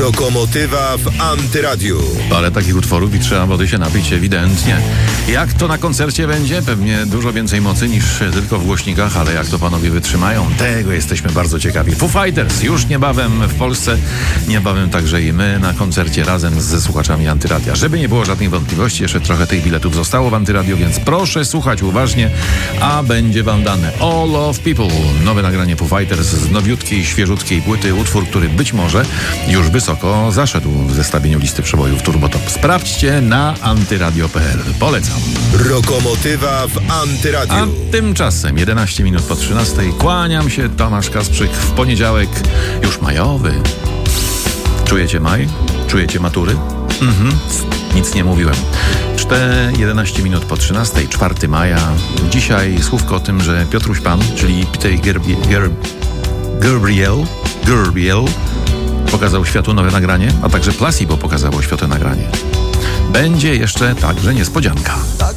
Lokomotywa w Antyradiu. Ale takich utworów i trzeba wody się napić ewidentnie. Jak to na koncercie będzie? Pewnie dużo więcej mocy niż tylko w głośnikach, ale jak to panowie wytrzymają? Tego jesteśmy bardzo ciekawi. Foo Fighters już niebawem w Polsce, niebawem także i my na koncercie razem ze słuchaczami Antyradia. Żeby nie było żadnych wątpliwości, jeszcze trochę tych biletów zostało w Antyradiu, więc proszę słuchać uważnie, a będzie wam dane All of People. Nowe nagranie Foo Fighters z nowiutkiej, świeżutkiej płyty. Utwór, który być może już wysoko zaszedł w zestawieniu listy przebojów Turbo Top. Sprawdźcie na antyradio.pl. Polecam. Lokomotywa w Antyradiu. A tymczasem 11 minut po 13. Kłaniam się, Tomasz Kasprzyk, w poniedziałek już majowy. Czujecie maj? Czujecie matury? Nic nie mówiłem. 11 minut po 13, 4 maja. Dzisiaj słówko o tym, że Piotruś Pan, czyli Peter Gabriel pokazał światu nowe nagranie, a także Placebo pokazało światu nagranie. Będzie jeszcze także niespodzianka.